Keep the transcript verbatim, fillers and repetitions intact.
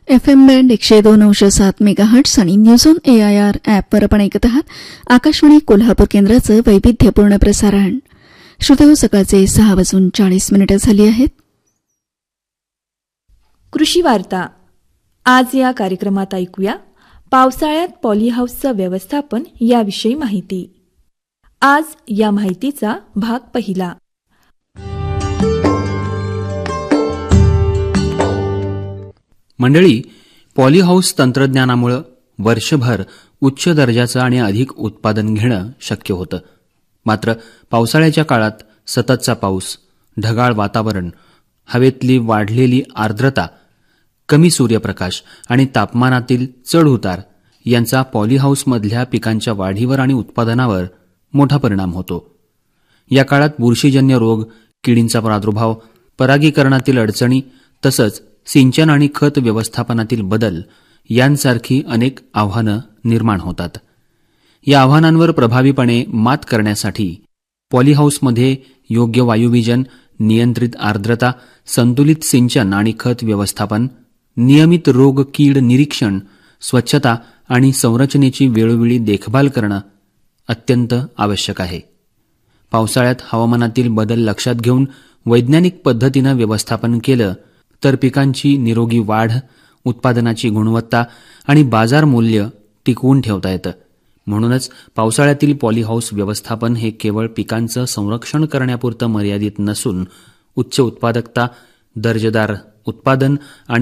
F M band एकशे दोन अंश सात मेगाहर्ट्स आणि news on A I R ॲपवर आपण ऐकत आहात आकाशवाणी कोल्हापूर केंद्राचं वैविध्यपूर्ण प्रसारण. श्रोतेहो, सकाळचे सहा वाजून चाळीस मिनिटं झाली आहेत. कृषी वार्ता. आज या कार्यक्रमात ऐकूया पावसाळ्यात पॉलीहाऊसचं व्यवस्थापन याविषयी माहिती. आज या माहितीचा भाग पहिला. मंडळी, पॉलीहाऊस तंत्रज्ञानामुळे वर्षभर उच्च दर्जाचं आणि अधिक उत्पादन घेणं शक्य होतं. मात्र पावसाळ्याच्या काळात सततचा पाऊस, ढगाळ वातावरण, हवेतली वाढलेली आर्द्रता, कमी सूर्यप्रकाश आणि तापमानातील चढउतार यांचा पॉलीहाऊसमधल्या पिकांच्या वाढीवर आणि उत्पादनावर मोठा परिणाम होतो. या काळात बुरशीजन्य रोग, किडींचा प्रादुर्भाव, परागीकरणातील अडचणी तसंच सिंचन आणि खत व्यवस्थापनातील बदल यांसारखी अनेक आव्हानं निर्माण होतात. या आव्हानांवर प्रभावीपणे मात करण्यासाठी पॉलीहाऊसमध्ये योग्य वायुवीजन, नियंत्रित आर्द्रता, संतुलित सिंचन आणि खत व्यवस्थापन, नियमित रोग कीड निरीक्षण, स्वच्छता आणि संरचनेची वेळोवेळी देखभाल करणं अत्यंत आवश्यक आहे. पावसाळ्यात हवामानातील बदल लक्षात घेऊन वैज्ञानिक पद्धतीनं व्यवस्थापन केलं तर पिकांची निरोगी वाढ, उत्पादनाची गुणवत्ता आणि बाजार मूल्य टिकवून ठेवता येतं. म्हणूनच पावसाळ्यातील पॉलीहाऊस व्यवस्थापन हे केवळ पिकांचं संरक्षण करण्यापुरतं मर्यादित नसून उच्च उत्पादकता, दर्जेदार उत्पादन आणि